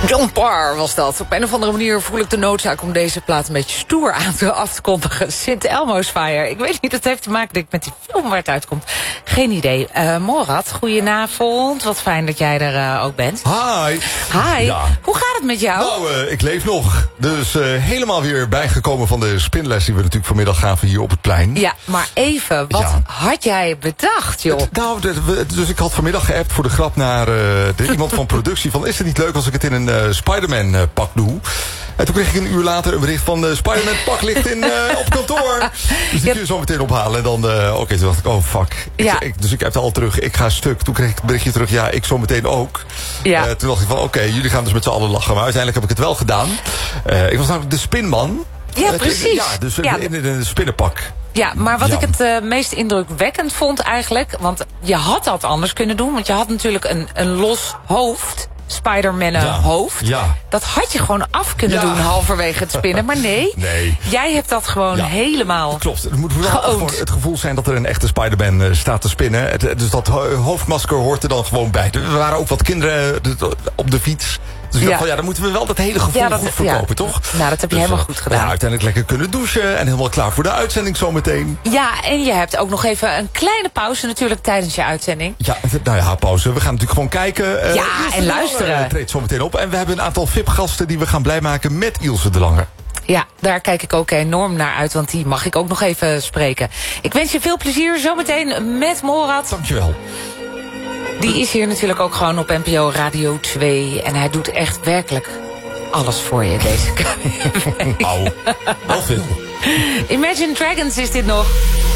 John Parr was dat. Op een of andere manier voel ik de noodzaak om deze plaat een beetje stoer af te kondigen. Sint Elmo's Fire. Ik weet niet, dat heeft te maken denk ik, met die film waar het uitkomt. Geen idee. Morad, goedenavond. Wat fijn dat jij er ook bent. Hi. Hi. Ja. Hoe gaat het met jou? Nou, ik leef nog. Dus helemaal weer bijgekomen van de spinles die we natuurlijk vanmiddag gaven hier op het plein. Ja, maar even, wat had jij bedacht, joh? Dus ik had vanmiddag geappt voor de grap naar iemand van productie van... is het niet leuk als ik het in een Spider-Man pak doe? En toen kreeg ik een uur later een bericht van... Spider-Man pak ligt op kantoor. Dus die kun je zo meteen ophalen. En dan, toen dacht ik, oh fuck. Dus ik appte al terug, ik ga stuk. Toen kreeg ik het berichtje terug, ja, ik zo meteen ook. Ja. Toen dacht ik van, oké, jullie gaan dus met z'n allen lachen. Maar uiteindelijk heb ik het wel gedaan. Ik was namelijk de spinman. Ja, precies. Ja, dus in een spinnenpak. Ja, maar wat ik het meest indrukwekkend vond eigenlijk... want je had dat anders kunnen doen. Want je had natuurlijk een los hoofd. Spider-Man hoofd. Ja. Dat had je gewoon af kunnen doen halverwege het spinnen. Maar nee, jij hebt dat gewoon helemaal. Klopt, het moet wel gewoon het gevoel zijn dat er een echte Spider-Man staat te spinnen. Dus dat hoofdmasker hoort er dan gewoon bij. Er waren ook wat kinderen op de fiets. Dus ik dacht van, dan moeten we wel dat hele gevoel goed verkopen, toch? Nou, dat heb je helemaal goed gedaan. Uiteindelijk lekker kunnen douchen en helemaal klaar voor de uitzending zometeen. Ja, en je hebt ook nog even een kleine pauze natuurlijk tijdens je uitzending. Ja, pauze. We gaan natuurlijk gewoon kijken. En luisteren. Treedt zometeen op. En we hebben een aantal VIP-gasten die we gaan blij maken met Ilse de Lange. Ja, daar kijk ik ook enorm naar uit, want die mag ik ook nog even spreken. Ik wens je veel plezier zometeen met Morad. Dankjewel. Die is hier natuurlijk ook gewoon op NPO Radio 2. En hij doet echt werkelijk alles voor je deze week. Wel veel. Imagine Dragons is dit nog.